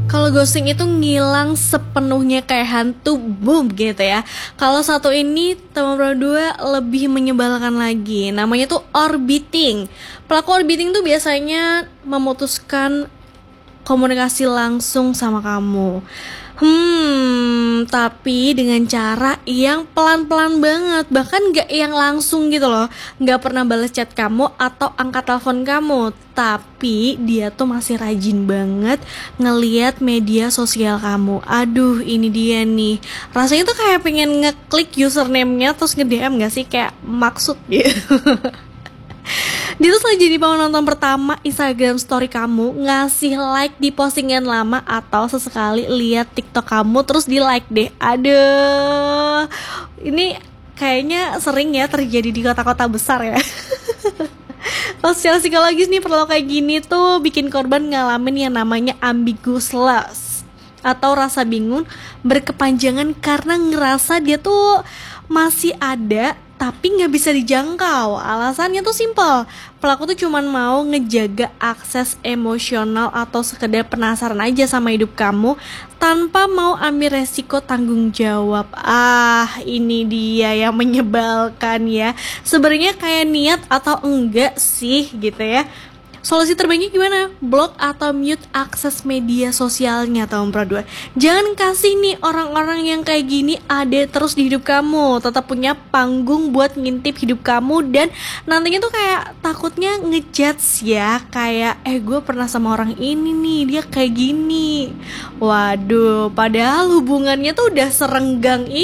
Kalau ghosting itu ngilang sepenuhnya kayak hantu, boom gitu ya. Kalau satu ini teman berdua lebih menyebalkan lagi. Namanya tuh orbiting. Pelaku orbiting tuh biasanya memutuskan komunikasi langsung sama kamu. Tapi dengan cara yang pelan-pelan banget, bahkan gak yang langsung gitu loh. Gak pernah balas chat kamu atau angkat telepon kamu, tapi dia tuh masih rajin banget ngeliat media sosial kamu. Aduh, ini dia nih. Rasanya tuh kayak pengen ngeklik username-nya terus nge-DM gak sih, kayak maksud gitu. Dia tuh selalu jadi penonton pertama Instagram story kamu, ngasih like di postingan lama, atau sesekali lihat TikTok kamu terus di like deh. Aduh, ini kayaknya sering ya terjadi di kota-kota besar ya. Kalau secara psikologis nih, perlu kayak gini tuh bikin korban ngalamin yang namanya ambiguous love, atau rasa bingung berkepanjangan karena ngerasa dia tuh masih ada tapi nggak bisa dijangkau. Alasannya tuh simple, pelaku tuh cuman mau ngejaga akses emosional atau sekedar penasaran aja sama hidup kamu tanpa mau ambil resiko tanggung jawab. Ini dia yang menyebalkan ya. Sebenarnya kayak niat atau enggak sih gitu ya. Solusi terbaiknya gimana? Blok atau mute akses media sosialnya tahun Pro 2. Jangan kasih nih orang-orang yang kayak gini ada terus di hidup kamu. Tetap punya panggung buat ngintip hidup kamu, dan nantinya tuh kayak takutnya ngejudge ya, kayak gue pernah sama orang ini nih, dia kayak gini. Waduh, padahal hubungannya tuh udah serenggang